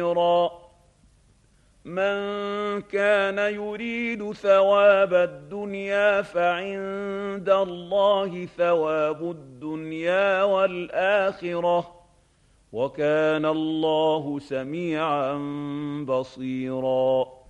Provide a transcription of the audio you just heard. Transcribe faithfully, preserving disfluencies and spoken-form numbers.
من كان يريد ثواب الدنيا فعند الله ثواب الدنيا والآخرة وكان الله سميعا بصيرا